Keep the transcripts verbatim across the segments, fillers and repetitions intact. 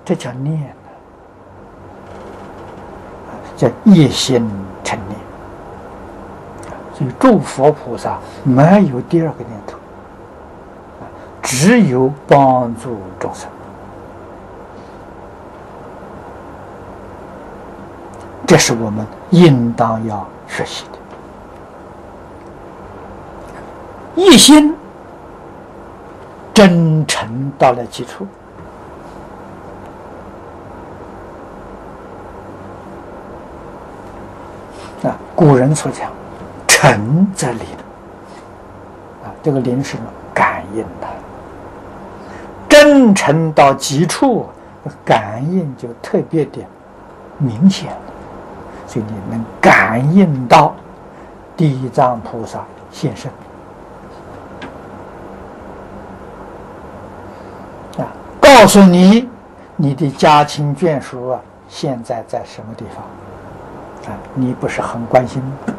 这叫念呢，叫一心成念。所以诸佛菩萨没有第二个念头，只有帮助众生。这是我们应当要学习的。一心真诚到了极处，啊，古人所讲“诚则灵”，啊，这个灵是什么？感应的。真诚到极处，感应就特别的明显了，所以你能感应到地藏菩萨现身。啊，告诉你你的家亲眷属啊，现在在什么地方？啊，你不是很关心吗？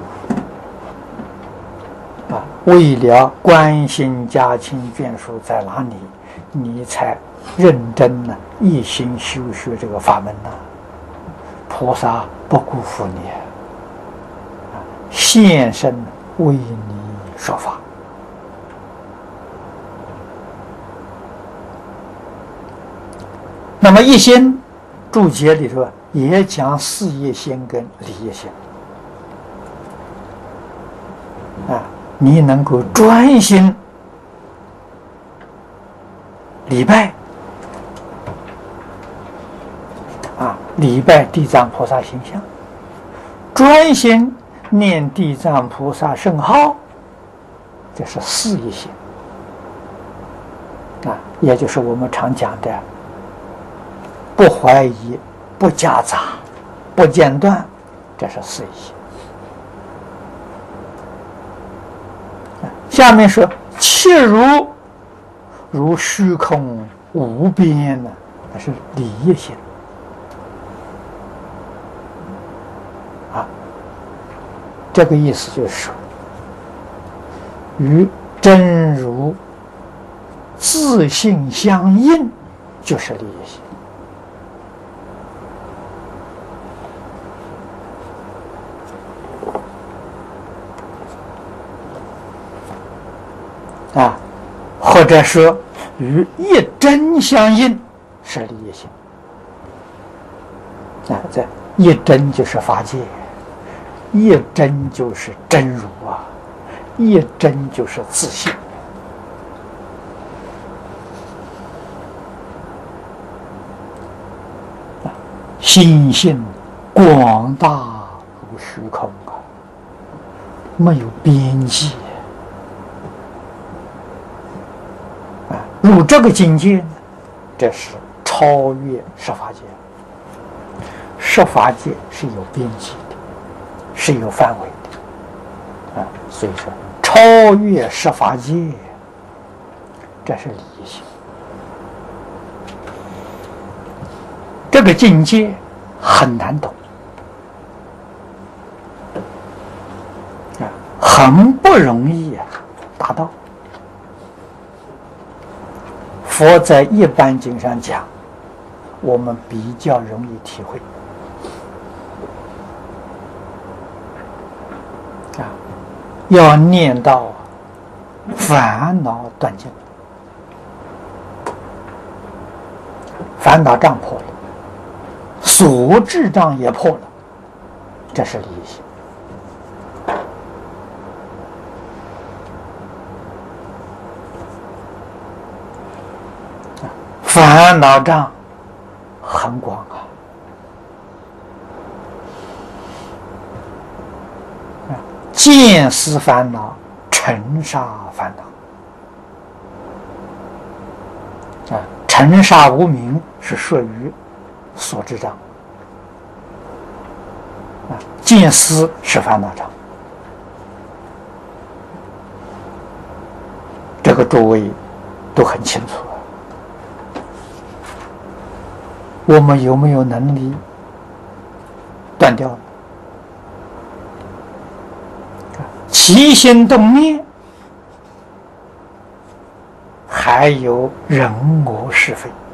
啊，为了关心家亲眷属在哪里，你才认真呢、啊，一心修学这个法门呢、啊。菩萨不辜负你，啊，现身为你说法。那么一心注解里头也讲事业心跟理业心，啊，你能够专心礼拜，啊，礼拜地藏菩萨形象，专心念地藏菩萨圣号，这是事业心，啊，也就是我们常讲的不怀疑、不夹杂、不间断，这是事业心。下面说气如如虚空无边呢，那是理业心啊。这个意思就是说，与真如自性相应，就是理业心。啊，或者说与一真相应，是理业心。啊，这一真就是法界，一真就是真如啊，一真就是自性。啊，心性广大如虚空啊，没有边际。入这个境界呢，这是超越十法界。十法界是有边际的，是有范围的，啊，所以说超越十法界，这是理业心。这个境界很难懂，啊，很不容易啊达到。佛在一般经上讲，我们比较容易体会。啊，要念到烦恼断尽，烦恼障破了，所知障也破了，这是理业心。烦恼障很广啊，见思烦恼、尘沙烦恼啊，尘沙无明是属于所知障啊，见思是烦恼障。这个诸位都很清楚。我们有没有能力断掉呢？起心动念，还有人我是非。